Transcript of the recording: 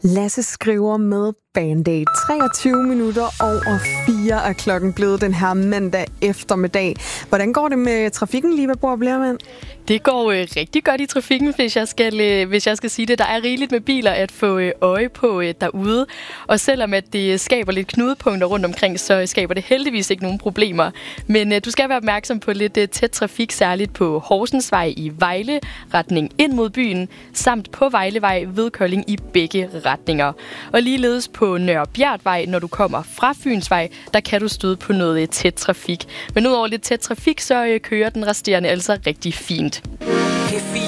Lasse skriver med Band-Aid. 23 minutter over 4 er klokken blevet den her mandag eftermiddag. Hvordan går det med trafikken lige ved Borup Lermand? Det går rigtig godt i trafikken, hvis jeg skal sige det. Der er rigeligt med biler at få øje på derude. Og selvom at det skaber lidt knudepunkter rundt omkring, så skaber det heldigvis ikke nogen problemer. Men du skal være opmærksom på lidt tæt trafik, særligt på Horsensvej i Vejle, retning ind mod byen, samt på Vejlevej ved Kolding i begge retninger. Og ligeledes på Nørre Bjertvej, når du kommer fra Fynsvej, der kan du støde på noget tæt trafik. Men udover lidt tæt trafik, så kører den resterende altså rigtig fint.